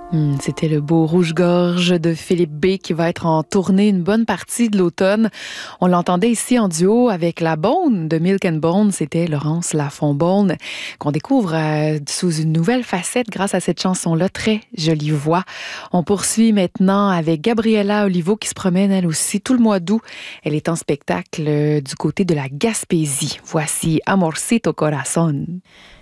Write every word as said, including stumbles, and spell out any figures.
Hmm, c'était le beau Rouge-Gorge de Philippe B qui va être en tournée une bonne partie de l'automne. On l'entendait ici en duo avec La Beaune de Milk and Bone. C'était Laurence Lafont-Beaune qu'on découvre euh, sous une nouvelle facette grâce à cette chanson-là. Très jolie voix. On poursuit maintenant avec Gabriela Olivo qui se promène elle aussi tout le mois d'août. Elle est en spectacle euh, du côté de la Gaspésie. Voici Amorcito Corazón.